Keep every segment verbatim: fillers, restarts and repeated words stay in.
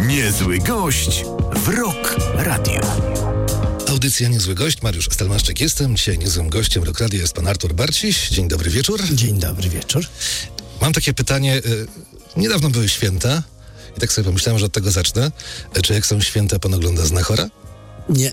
Niezły gość w Rock Radio. Audycja Niezły Gość, Mariusz Stelmaszczyk jestem. Dzisiaj niezłym gościem Rock Radio jest pan Artur Barciś. Dzień dobry wieczór. Dzień dobry wieczór. Mam takie pytanie. Y, niedawno były święta i tak sobie pomyślałem, że od tego zacznę. Czy jak są święta, pan ogląda Znachora? Nie.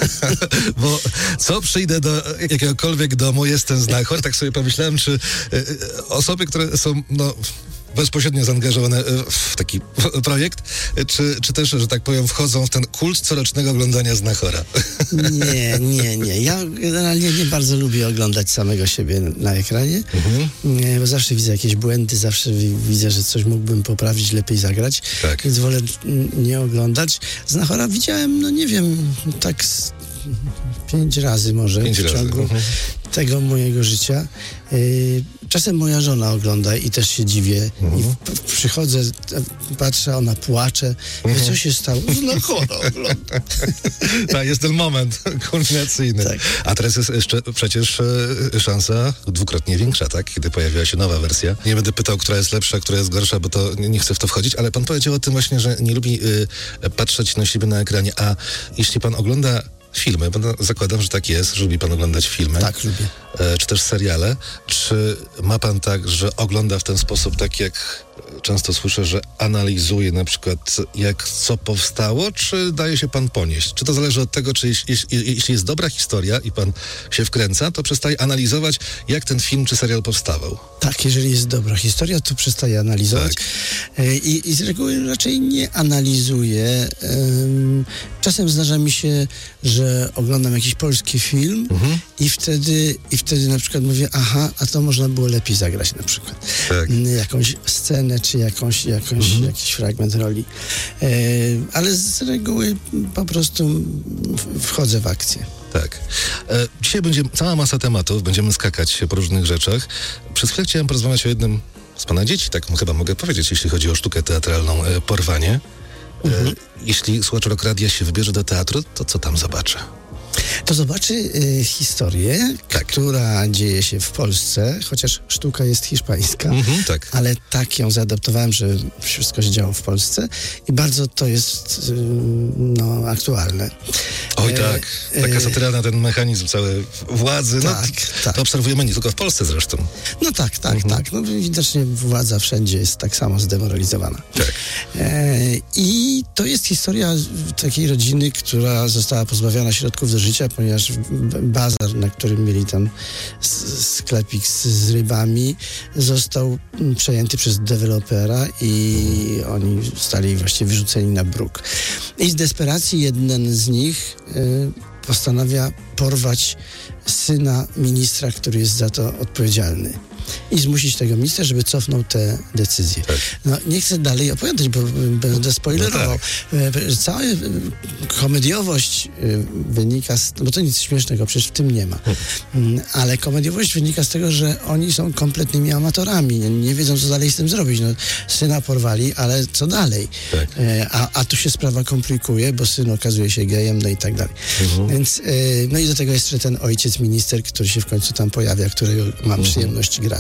Bo co przyjdę do jakiegokolwiek domu, jest ten Znachor, tak sobie pomyślałem, czy y, osoby, które są, no... bezpośrednio zaangażowane w taki projekt, czy, czy też, że tak powiem, wchodzą w ten kult corocznego oglądania Znachora? Nie, nie, nie. Ja generalnie nie bardzo lubię oglądać samego siebie na ekranie, mhm. nie, bo zawsze widzę jakieś błędy, zawsze widzę, że coś mógłbym poprawić, lepiej zagrać, tak. Więc wolę nie oglądać. Znachora widziałem, no nie wiem, tak z pięć razy może pięć w ciągu razy. Mhm. tego mojego życia. Yy, czasem moja żona ogląda i też się dziwię. Mhm. I w, przychodzę, patrzę, ona płacze. Mhm. Co się stało? Znachora ogląda. Tak, jest ten moment kulminacyjny. Tak. A teraz jest jeszcze przecież e, szansa dwukrotnie większa, tak? Kiedy pojawiła się nowa wersja. Nie będę pytał, która jest lepsza, która jest gorsza, bo to nie, nie chcę w to wchodzić, ale pan powiedział o tym właśnie, że nie lubi y, patrzeć na siebie na ekranie. A jeśli pan ogląda filmy, bo no, zakładam, że tak jest, że lubi pan oglądać filmy. Tak, lubię. E, czy też seriale. Czy ma pan tak, że ogląda w ten sposób, tak jak często słyszę, że analizuje na przykład, jak co powstało, czy daje się pan ponieść? Czy to zależy od tego, czy jeśli, jeśli jest dobra historia i pan się wkręca, to przestaje analizować, jak ten film czy serial powstawał? Tak, jeżeli jest dobra historia, to przestaję analizować. Tak. I, I z reguły raczej nie analizuję. Czasem zdarza mi się, że oglądam jakiś polski film mhm. i wtedy i wtedy na przykład mówię, aha, a to można było lepiej zagrać na przykład. Tak. Jakąś scenę, czy jakąś, jakąś, mhm. jakiś fragment roli. E, ale z reguły po prostu wchodzę w akcję. Tak. E, dzisiaj będzie cała masa tematów, będziemy skakać po różnych rzeczach. Przez chwilę chciałem porozmawiać o jednym z pana dzieci, tak chyba mogę powiedzieć, jeśli chodzi o sztukę teatralną e, Porwanie. E, mhm. Jeśli słuchacz Rock Radia się wybierze do teatru, to co tam zobaczy? To zobaczy y, historię, tak. która dzieje się w Polsce, chociaż sztuka jest hiszpańska, mhm, tak. ale tak ją zaadaptowałem, że wszystko się działo w Polsce i bardzo to jest y, no, aktualne. Oj tak, e, taka satyra na ten mechanizm cały władzy, tak, no, tak. To obserwujemy nie tylko w Polsce zresztą. No tak, tak, mhm. tak. No, widocznie władza wszędzie jest tak samo zdemoralizowana. Tak. E, I to jest historia takiej rodziny, która została pozbawiona środków do życia, ponieważ bazar, na którym mieli tam sklepik z, z rybami, został przejęty przez dewelopera i oni zostali właściwie wyrzuceni na bruk. I z desperacji jeden z nich y, postanawia porwać syna ministra, który jest za to odpowiedzialny. I zmusić tego ministra, żeby cofnął te decyzje. Tak. No, nie chcę dalej opowiadać, bo będę spoilerował. No tak. Cała komediowość wynika z... Bo to nic śmiesznego, przecież w tym nie ma. Hmm. Ale komediowość wynika z tego, że oni są kompletnymi amatorami. Nie, nie wiedzą, co dalej z tym zrobić. No, syna porwali, ale co dalej? Tak. A, a tu się sprawa komplikuje, bo syn okazuje się gejem, no i tak dalej. Mhm. Więc, no i do tego jeszcze ten ojciec minister, który się w końcu tam pojawia, którego mam mhm. przyjemność grać.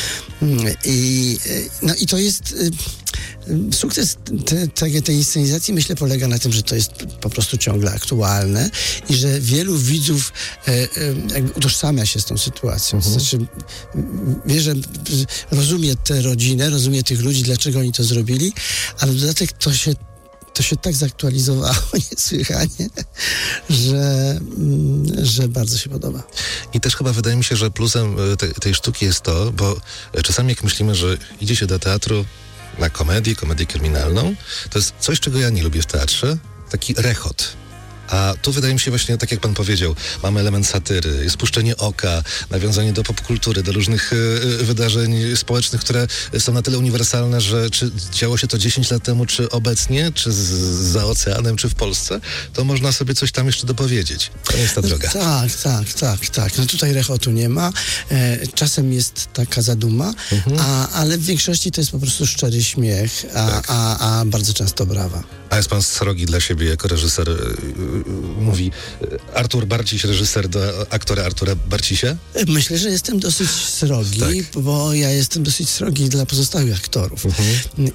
I, no i to jest sukces te, te, tej inscenizacji, myślę, polega na tym, że to jest po prostu ciągle aktualne i że wielu widzów e, e, jakby utożsamia się z tą sytuacją. Mhm. Znaczy, wie, że rozumie tę rodzinę, rozumie tych ludzi, dlaczego oni to zrobili, ale w dodatek to się to się tak zaktualizowało niesłychanie, że, że bardzo się podoba. I też chyba wydaje mi się, że plusem te, tej sztuki jest to, bo czasami jak myślimy, że idzie się do teatru na komedię, komedię kryminalną, to jest coś, czego ja nie lubię w teatrze, taki rechot. A tu wydaje mi się właśnie, tak jak pan powiedział, mamy element satyry, jest puszczenie oka, nawiązanie do popkultury, do różnych y, wydarzeń społecznych, które są na tyle uniwersalne, że czy działo się to dziesięć lat temu, czy obecnie, czy z, za oceanem, czy w Polsce, to można sobie coś tam jeszcze dopowiedzieć. To jest ta droga. No, tak, tak, tak, tak. No tutaj rechotu nie ma. E, czasem jest taka zaduma, mhm. a, ale w większości to jest po prostu szczery śmiech, a, tak. a, a bardzo często brawa. A jest pan srogi dla siebie jako reżyser mówi Artur Barciś, reżyser do aktora Artura Barcisia? Myślę, że jestem dosyć srogi, tak. bo ja jestem dosyć srogi dla pozostałych aktorów. Mhm.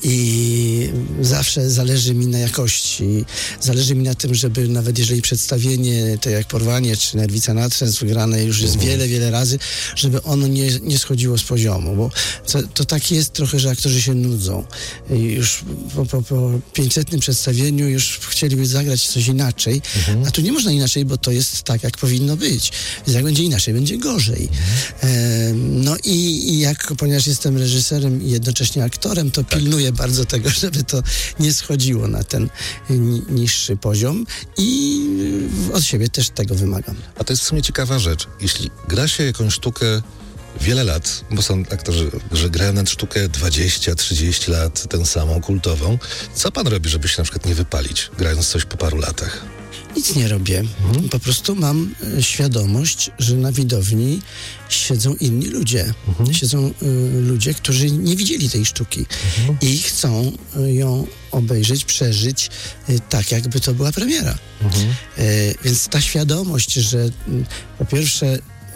I zawsze zależy mi na jakości. Zależy mi na tym, żeby nawet jeżeli przedstawienie, to jak Porwanie, czy Nerwica Natręt wygrane już jest mhm. wiele, wiele razy, żeby ono nie, nie schodziło z poziomu, bo to, to tak jest trochę, że aktorzy się nudzą. I już po, po, po pięćsetnym przedstawieniu już chcieliby zagrać coś inaczej, mhm. a tu nie można inaczej, bo to jest tak, jak powinno być. Więc jak będzie inaczej, będzie gorzej. Mhm. E, no i, i jak, ponieważ jestem reżyserem i jednocześnie aktorem, to tak. pilnuję bardzo tego, żeby to nie schodziło na ten ni- niższy poziom i od siebie też tego wymagam. A to jest w sumie ciekawa rzecz. Jeśli gra się jakąś sztukę wiele lat, bo są aktorzy, że grają na sztukę dwadzieścia trzydzieści lat, tę samą kultową, co pan robi, żeby się na przykład nie wypalić, grając coś po paru latach? Nic nie robię. Mhm. Po prostu mam e, świadomość, że na widowni siedzą inni ludzie. Mhm. Siedzą y, ludzie, którzy nie widzieli tej sztuki mhm. i chcą y, ją obejrzeć, przeżyć y, tak, jakby to była premiera. Mhm. Y, więc ta świadomość, że y, po pierwsze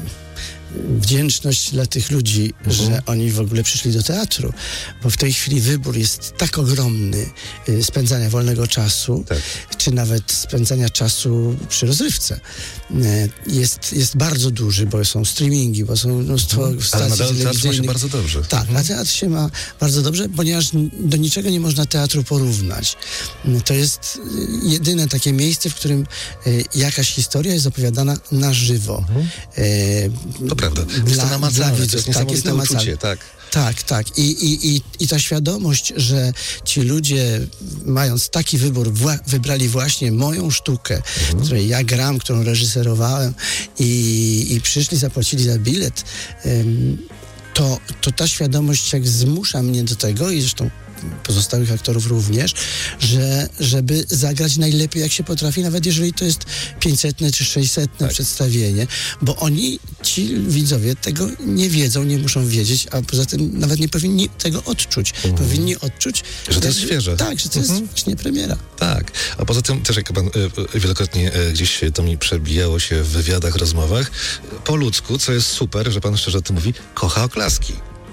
wdzięczność dla tych ludzi, mhm. że oni w ogóle przyszli do teatru, bo w tej chwili wybór jest tak ogromny y, spędzania wolnego czasu, tak. czy nawet spędzania czasu przy rozrywce. Y, jest, jest bardzo duży, bo są streamingi, bo są mnóstwo mhm. stacji Ale telewizyjnych. teatr ma się bardzo dobrze. Tak, mhm. a teatr się ma bardzo dobrze, ponieważ do niczego nie można teatru porównać. Y, to jest y, jedyne takie miejsce, w którym y, jakaś historia jest opowiadana na żywo. Mhm. Y, to prawda. Dla, jest to namacalne, widzów, to jest niesamowite tak, jest uczucie, tak. Tak, tak. I, i, i, I ta świadomość, że ci ludzie, mając taki wybór, wła- wybrali właśnie moją sztukę, mhm. której ja gram, którą reżyserowałem i, i przyszli, zapłacili za bilet, ym, to, to ta świadomość jak zmusza mnie do tego i zresztą pozostałych aktorów również, że, żeby zagrać najlepiej jak się potrafi, nawet jeżeli to jest pięćsetne czy sześćsetne tak. przedstawienie, bo oni, ci widzowie tego nie wiedzą, nie muszą wiedzieć, a poza tym nawet nie powinni tego odczuć. Mhm. Powinni odczuć, że to jest że, świeże. Tak, że to mhm. jest właśnie premiera. Tak, a poza tym też jak pan y, wielokrotnie y, gdzieś to mi przebijało się w wywiadach, rozmowach, po ludzku, co jest super, że pan szczerze o tym mówi, kocha oklaski.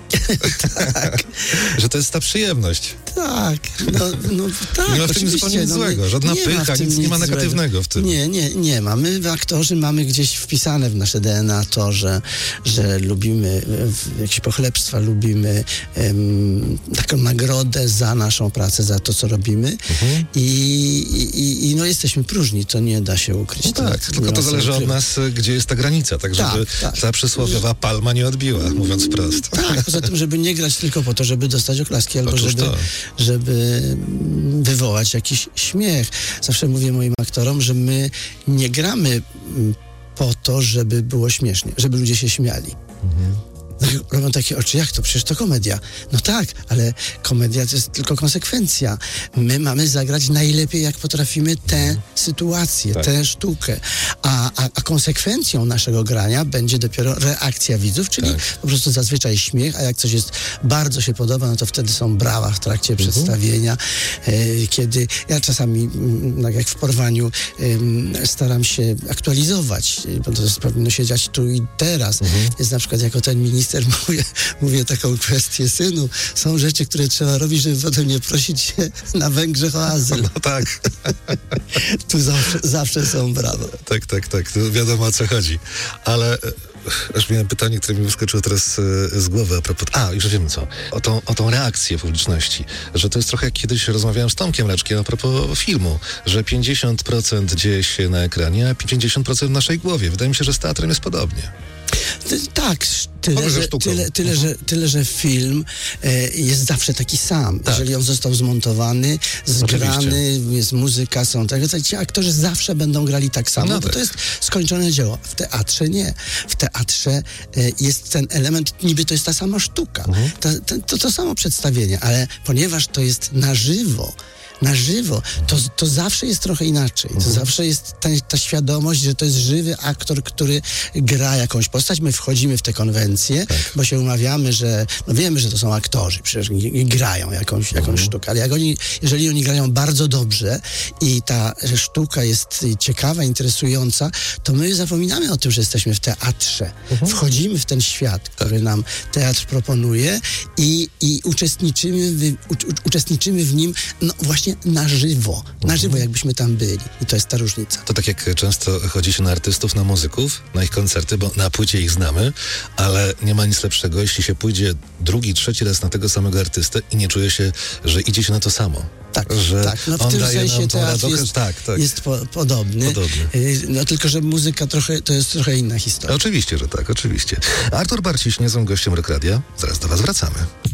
tak. Że to jest ta przyjemność. Tak, no, no tak. Nie ma w tym zupełnie nic no, złego. Żadna nie pycha, nic, nic nie ma negatywnego złego. w tym. Nie, nie, nie ma. My, aktorzy, mamy gdzieś wpisane w nasze D N A to, że, że lubimy jakieś pochlebstwa, lubimy um, taką nagrodę za naszą pracę, za to, co robimy. Mhm. I, i, I no jesteśmy próżni, to nie da się ukryć. No tak, to, tylko to zależy od nas, gdzie jest ta granica, tak żeby tak, tak. ta przysłowiowa palma nie odbiła, mówiąc wprost. Tak, poza tym, żeby nie grać tylko po to, żeby dostać oklaski, albo żeby, żeby wywołać jakiś śmiech. Zawsze mówię moim aktorom, że my nie gramy po to, żeby było śmiesznie, żeby ludzie się śmiali. Mhm. Robią takie oczy, jak to? Przecież to komedia. No tak, ale komedia to jest tylko konsekwencja. My mamy zagrać najlepiej, jak potrafimy tę sytuację, tak. tę sztukę. A, a, a konsekwencją naszego grania będzie dopiero reakcja widzów, czyli tak. po prostu zazwyczaj śmiech, a jak coś jest bardzo się podoba, no to wtedy są brawa w trakcie mhm. przedstawienia. E, kiedy ja czasami, tak jak w Porwaniu, e, staram się aktualizować, bo to jest, powinno się dziać tu i teraz. Mhm. Jest na przykład jako ten minister Mówię, mówię taką kwestię, synu, są rzeczy, które trzeba robić, żeby potem nie prosić się na Węgrzech o azyl. No tak. Tu zawsze, zawsze są brawa. Tak, tak, tak. To wiadomo, o co chodzi. Ale aż miałem pytanie, które mi wyskoczyło teraz z głowy a propos... A, już wiem co. O tą, o tą reakcję publiczności. Że to jest trochę jak kiedyś rozmawiałem z Tomkiem Leczkiem a propos filmu, że pięćdziesiąt procent dzieje się na ekranie, a pięćdziesiąt procent w naszej głowie. Wydaje mi się, że z teatrem jest podobnie. Tak, tyle, że, tyle, tyle, że, tyle, że film e, jest zawsze taki sam. Tak. Jeżeli on został zmontowany, zgrany, oczywiście. Jest muzyka, są tak, to ci aktorzy zawsze będą grali tak samo, no bo tak. to jest skończone dzieło. W teatrze nie. W teatrze e, jest ten element, niby to jest ta sama sztuka, mhm. ta, ta, to, to samo przedstawienie, ale ponieważ to jest na żywo, na żywo, to, to zawsze jest trochę inaczej. To mhm. zawsze jest ta, ta świadomość, że to jest żywy aktor, który gra jakąś postać. My my wchodzimy w te konwencje, Tak. bo się umawiamy, że no wiemy, że to są aktorzy, przecież nie, nie grają jakąś, jakąś Mhm. sztukę, ale jak oni, jeżeli oni grają bardzo dobrze i ta sztuka jest ciekawa, interesująca, to my zapominamy o tym, że jesteśmy w teatrze. Mhm. Wchodzimy w ten świat, który Tak. nam teatr proponuje i, i uczestniczymy, w, u, uczestniczymy w nim no właśnie na żywo. Na żywo, jakbyśmy tam byli. I to jest ta różnica. To tak jak często chodzi się na artystów, na muzyków, na ich koncerty, bo na płycie ich znamy, ale nie ma nic lepszego, jeśli się pójdzie drugi, trzeci raz na tego samego artystę i nie czuje się, że idzie się na to samo. Tak, że tak. No w on tym daje sensie nam tą teatr radość. jest, Tak, tak. jest po, podobny. Podobny. Y, No tylko, że muzyka trochę, to jest trochę inna historia. Oczywiście, że tak, oczywiście. Artur Barciś nie są gościem Rock Radia. Zaraz do was wracamy.